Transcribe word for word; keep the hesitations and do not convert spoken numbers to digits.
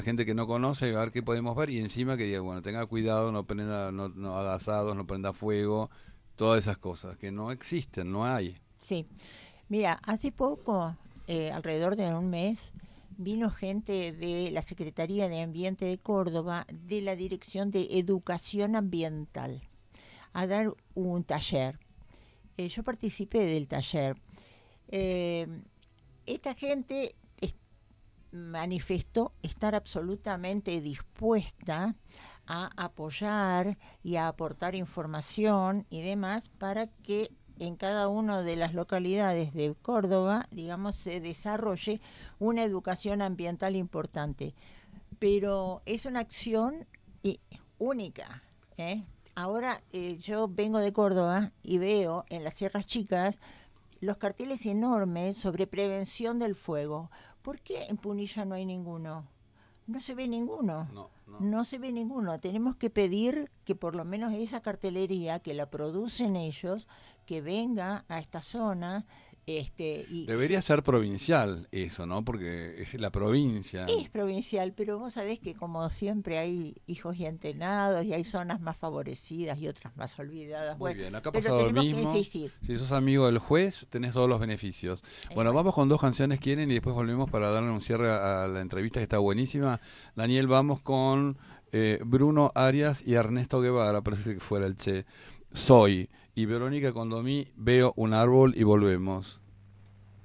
gente que no conoce, a ver qué podemos ver y encima que diga, bueno, tenga cuidado, no prenda, no, no haga asados, no prenda fuego, todas esas cosas que no existen, no hay. Sí. Mira, hace poco, eh, alrededor de un mes, vino gente de la Secretaría de Ambiente de Córdoba, de la Dirección de Educación Ambiental, a dar un taller. Eh, yo participé del taller. Eh, Esta gente es- manifestó estar absolutamente dispuesta a apoyar y a aportar información y demás para que en cada una de las localidades de Córdoba, digamos, se desarrolle una educación ambiental importante. Pero es una acción i- única, ¿eh? Ahora eh, yo vengo de Córdoba y veo en las Sierras Chicas los carteles enormes sobre prevención del fuego. ¿Por qué en Punilla no hay ninguno? No se ve ninguno. No, no. No se ve ninguno. Tenemos que pedir que por lo menos esa cartelería que la producen ellos, que venga a esta zona, este, y Debería se, ser provincial eso, ¿no? Porque es la provincia. es provincial, pero vos sabés que como siempre hay hijos y entrenados y hay zonas más favorecidas y otras más olvidadas. Muy Bueno, bien, acá ha pero pasado lo tenemos que mismo. insistir. Si sos amigo del juez, tenés todos los beneficios. Eh, Bueno, bueno, vamos con dos canciones, quieren, y después volvemos para darle un cierre a la entrevista que está buenísima. Daniel, vamos con eh, Bruno Arias y Ernesto Guevara, parece que fuera el Che. Soy. Y Verónica Condomí, veo un árbol y volvemos.